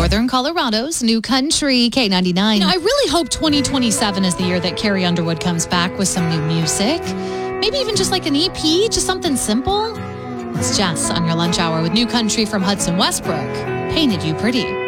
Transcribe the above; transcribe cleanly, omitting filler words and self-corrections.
Northern Colorado's New Country K99. I really hope 2027 is the year that Carrie Underwood comes back with some new music. Maybe even just like an EP, just something simple. It's Jess on your lunch hour with New Country from Hudson Westbrook. Painted You Pretty.